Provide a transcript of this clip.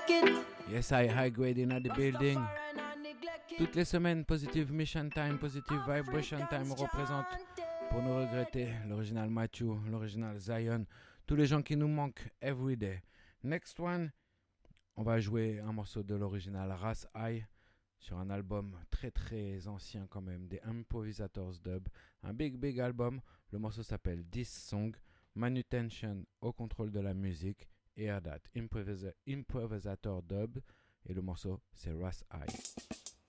Yes, I high grade in the building. Toutes les semaines, Positive Mission Time, Positive Vibration Time représente pour nous regretter l'original Matthew, l'original Zion, tous les gens qui nous manquent everyday. Next one, on va jouer un morceau de l'original Ras I sur un album très très ancien quand même, des Improvisators Dub, un big album. Le morceau s'appelle This Song, Manutention au contrôle de la musique, Hear That, Improvisator Dub, et le morceau c'est Ras I.